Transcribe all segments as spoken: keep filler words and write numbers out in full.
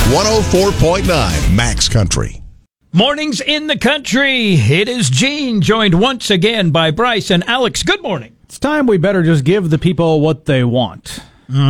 one oh four point nine Max Country. Mornings in the country. It is Gene, joined once again by Bryce and Alex. Good morning. It's time we better just give the people what they want.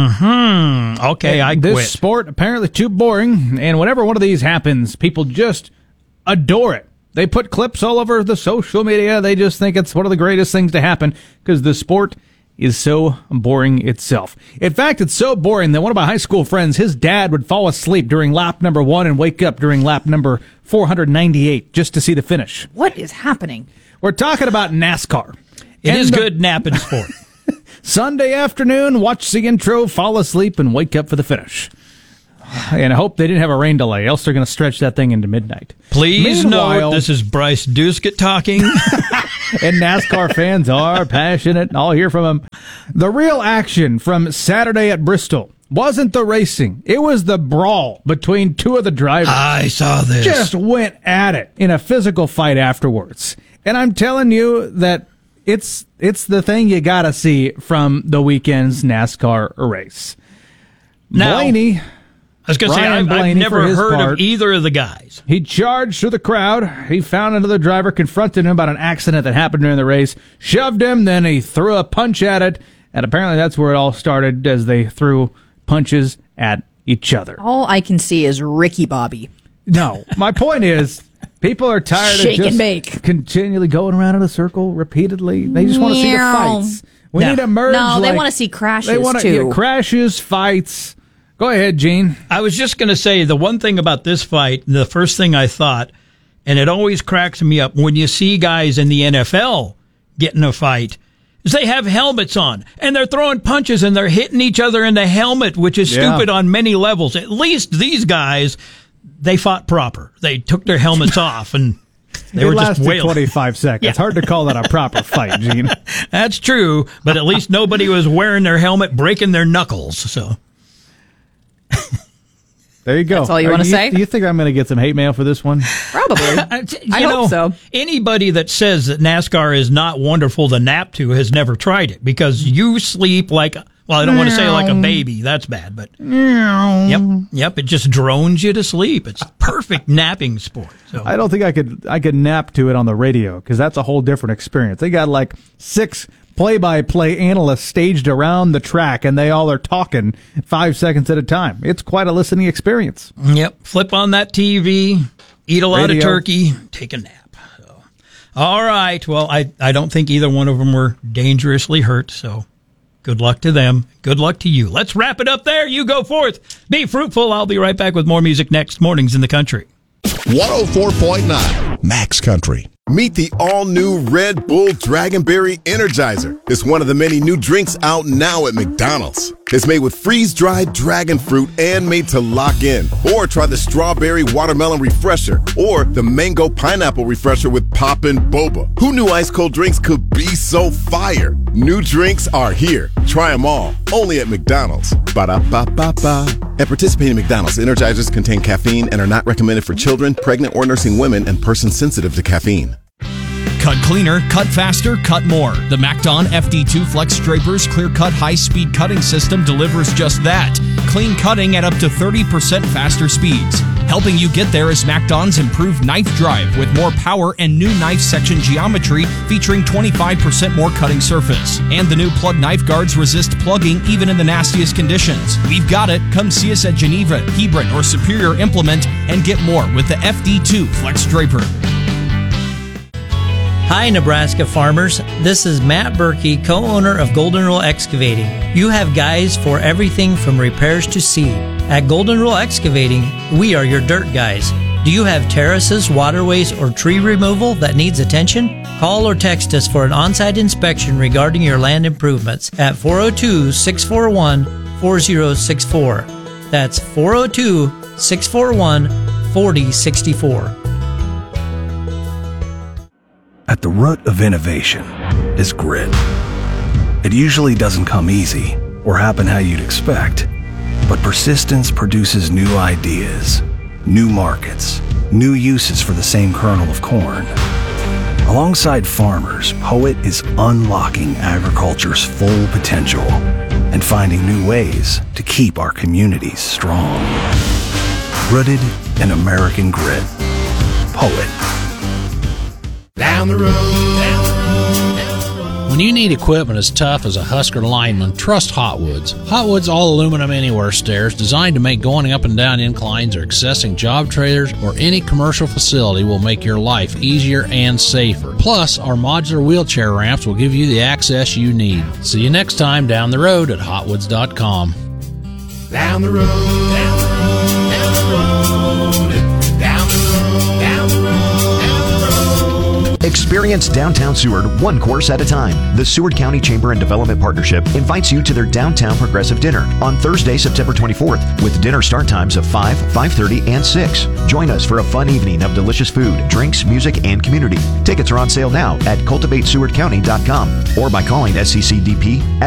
Mm-hmm. Okay, I this quit. This sport apparently too boring, and whenever one of these happens, people just adore it. They put clips all over the social media. They just think it's one of the greatest things to happen because the sport is so boring itself. In fact, it's so boring that one of my high school friends, his dad would fall asleep during lap number one and wake up during lap number four hundred ninety-eight just to see the finish. What is happening? We're talking about NASCAR. It and is the- good napping sport. Sunday afternoon, watch the intro, fall asleep, and wake up for the finish. And I hope they didn't have a rain delay, else they're going to stretch that thing into midnight. Please Meanwhile- note, this is Bryce Duskett talking. And NASCAR fans are passionate. I'll hear from them. The real action from Saturday at Bristol wasn't the racing. It was the brawl between two of the drivers. I saw this. Just went at it in a physical fight afterwards. And I'm telling you that it's it's the thing you got to see from the weekend's NASCAR race. Now, Blaney... I was going to say, Ryan I've, I've Blaney, never for his heard part, of either of the guys. He charged through the crowd. He found another driver, confronted him about an accident that happened during the race, shoved him, then he threw a punch at it, and apparently that's where it all started, as they threw punches at each other. All I can see is Ricky Bobby. No, my point is, people are tired Shake of and just bake. continually going around in a circle repeatedly. They just want to see the Meow. fights. We No. need to merge. No, they like- want to see crashes, They want too. to crashes, fights. Go ahead, Gene. I was just going to say, the one thing about this fight, the first thing I thought, and it always cracks me up when you see guys in the N F L get in a fight, is they have helmets on, and they're throwing punches, and they're hitting each other in the helmet, which is Yeah. stupid on many levels. At least these guys, they fought proper. They took their helmets off, and they it were just lasted wailing. twenty-five seconds. Yeah. Hard to call that a proper fight, Gene. That's true, but at least nobody was wearing their helmet, breaking their knuckles, so... There you go. That's all you Are wanna say? Do you think I'm going to get some hate mail for this one? Probably. I I hope so. Anybody that says that NASCAR is not wonderful to nap to has never tried it, because you sleep like, well, I don't want to say like a baby. That's bad, but yep, yep, it just drones you to sleep. It's perfect napping sport. So I don't think I could I could nap to it on the radio because that's a whole different experience. They got like six play-by-play analysts staged around the track, and they all are talking five seconds at a time. It's quite a listening experience. Yep, flip on that T V, eat a lot Radio. of turkey, take a nap. So, all right. Well, I, I don't think either one of them were dangerously hurt, so good luck to them. Good luck to you. Let's wrap it up there. You go forth. Be fruitful. I'll be right back with more music next. Mornings in the Country. one oh four point nine Max Country. Meet the all-new Red Bull Dragonberry Energizer. It's one of the many new drinks out now at McDonald's. It's made with freeze-dried dragon fruit and made to lock in. Or try the Strawberry Watermelon Refresher or the Mango Pineapple Refresher with Poppin' Boba. Who knew ice-cold drinks could be so fire? New drinks are here. Try them all. Only at McDonald's. Ba-da-ba-ba-ba. At participating McDonald's, Energizers contain caffeine and are not recommended for children, pregnant or nursing women, and persons sensitive to caffeine. Cut cleaner, cut faster, cut more. The MacDon F D two Flex Draper's clear-cut high-speed cutting system delivers just that. Clean cutting at up to thirty percent faster speeds. Helping you get there is MacDon's improved knife drive with more power and new knife section geometry featuring twenty-five percent more cutting surface. And the new plug knife guards resist plugging even in the nastiest conditions. We've got it. Come see us at Geneva, Hebron, or Superior Implement and get more with the F D two Flex Draper. Hi, Nebraska farmers. This is Matt Berkey, co-owner of Golden Rule Excavating. You have guys for everything from repairs to seed. At Golden Rule Excavating, we are your dirt guys. Do you have terraces, waterways, or tree removal that needs attention? Call or text us for an on-site inspection regarding your land improvements at four oh two, six four one, four oh six four. That's four oh two, six four one, four oh six four. At the root of innovation is grit. It usually doesn't come easy or happen how you'd expect, but persistence produces new ideas, new markets, new uses for the same kernel of corn. Alongside farmers, Poet is unlocking agriculture's full potential and finding new ways to keep our communities strong. Rooted in American grit. Poet. Down the road. Down the road. When you need equipment as tough as a Husker lineman, trust Hotwoods. Hotwoods all aluminum anywhere stairs designed to make going up and down inclines or accessing job trailers or any commercial facility will make your life easier and safer. Plus, our modular wheelchair ramps will give you the access you need. See you next time down the road at hotwoods dot com. Down the road, down the road, down the road, down the road, down the road, down the road. Experience downtown Seward one course at a time. The Seward County Chamber and Development Partnership invites you to their Downtown Progressive Dinner on Thursday, September twenty-fourth, with dinner start times of five, five thirty, and six. Join us for a fun evening of delicious food, drinks, music, and community. Tickets are on sale now at cultivate seward county dot com or by calling S C C D P at